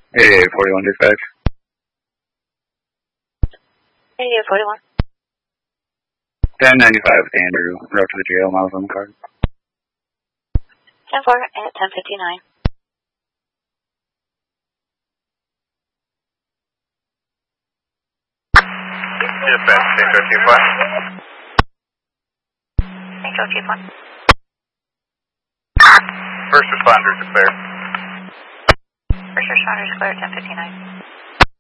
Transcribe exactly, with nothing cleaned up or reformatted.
Hey, forty-one dispatch. Hey, forty-one. ten ninety-five with Andrew. Route to the jail, miles on the card. ten four at ten fifty-nine. Dispatch, Saint Joe Chief one. Saint Joe Chief one. First responders declared. First responders clear at ten fifty-nine.